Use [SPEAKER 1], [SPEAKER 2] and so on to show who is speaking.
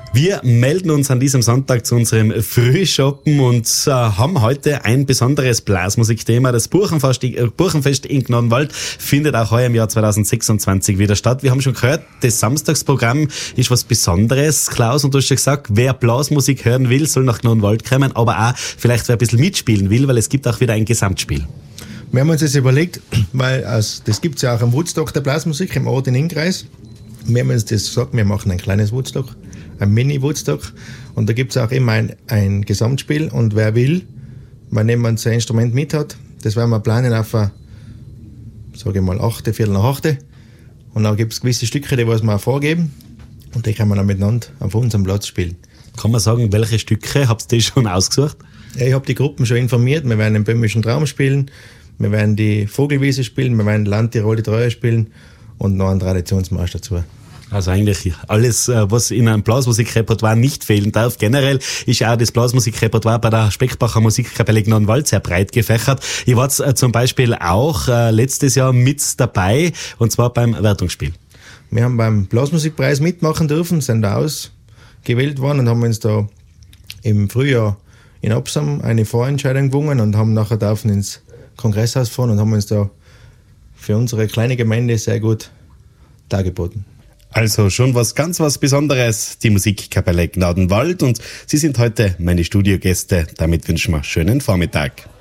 [SPEAKER 1] Wir melden uns an diesem Sonntag zu unserem Frühschoppen und haben heute ein besonderes Blasmusikthema. Das Buchenfest in Gnadenwald findet auch heuer im Jahr 2026 wieder statt. Wir haben schon gehört, das Samstagsprogramm ist was Besonderes, Klaus, und du hast schon gesagt, wer Blasmusik hören will, soll nach Gnadenwald kommen, aber auch vielleicht wer ein bisschen mitspielen will, weil es gibt auch wieder ein Gesamtspiel.
[SPEAKER 2] Wir haben uns das überlegt, weil das gibt es ja auch am Woodstock der Blasmusik im Ort in Innkreis. Wir haben uns das gesagt, wir machen ein kleines Woodstock, ein Mini-Woodstock, und da gibt es auch immer ein Gesamtspiel, und wer will, wenn jemand sein Instrument mit hat, das werden wir planen auf eine, sage ich mal, 8, Viertel nach 8. Und dann gibt es gewisse Stücke, die was wir auch vorgeben, und die kann man dann miteinander auf unserem Platz spielen.
[SPEAKER 1] Kann man sagen, welche Stücke habt ihr schon ausgesucht?
[SPEAKER 2] Ja, ich habe die Gruppen schon informiert. Wir werden den Böhmischen Traum spielen, wir werden die Vogelwiese spielen, wir werden Landtirol die Treue spielen und noch einen Traditionsmarsch dazu.
[SPEAKER 1] Also eigentlich alles, was in einem Blasmusikrepertoire nicht fehlen darf. Generell ist auch das Blasmusikrepertoire bei der Speckbacher Musikkapelle Gnadenwald sehr breit gefächert. Ihr wart zum Beispiel auch letztes Jahr mit dabei, und zwar beim Wertungsspiel.
[SPEAKER 2] Wir haben beim Blasmusikpreis mitmachen dürfen, sind da ausgewählt worden und haben uns da im Frühjahr in Absam eine Vorentscheidung gewonnen und haben nachher dürfen ins Kongresshaus fahren und haben uns da für unsere kleine Gemeinde sehr gut dargeboten.
[SPEAKER 1] Also schon was Besonderes, die Musikkapelle Gnadenwald, und Sie sind heute meine Studiogäste. Damit wünschen wir einen schönen Vormittag.